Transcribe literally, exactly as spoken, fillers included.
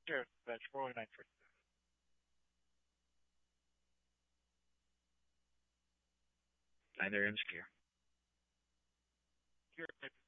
Sure, that's four oh nine first. Nine there, I'm scared. Sure,